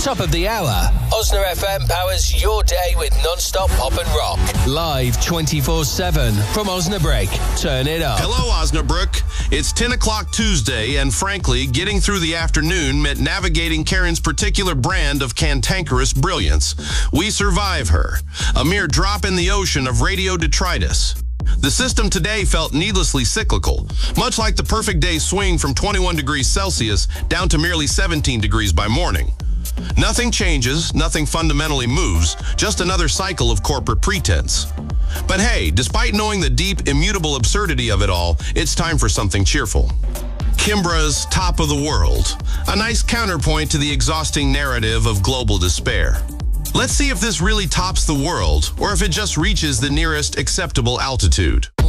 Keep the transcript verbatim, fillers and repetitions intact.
Top of the hour, Osna F M powers your day with non-stop pop and rock. Live twenty-four seven from Osnabrück. Turn it up. Hello, Osnabrück. It's ten o'clock Tuesday, and frankly, getting through the afternoon meant navigating Karen's particular brand of cantankerous brilliance. We survive her, a mere drop in the ocean of radio detritus. The system today felt needlessly cyclical, much like the perfect day swing from twenty-one degrees Celsius down to merely seventeen degrees by morning. Nothing changes, nothing fundamentally moves, just another cycle of corporate pretense. But hey, despite knowing the deep, immutable absurdity of it all, it's time for something cheerful. Kimbra's Top of the World, a nice counterpoint to the exhausting narrative of global despair. Let's see if this really tops the world, or if it just reaches the nearest acceptable altitude.